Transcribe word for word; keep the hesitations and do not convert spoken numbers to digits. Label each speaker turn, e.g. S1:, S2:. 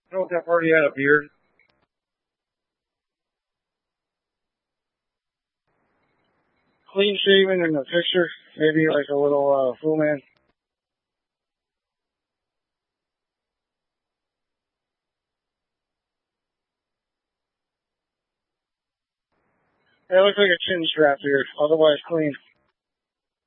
S1: I don't know if that party had a beard. Clean shaven in the picture. Maybe like a little uh, Fu Man. It looks like a chin strap beard. Otherwise clean.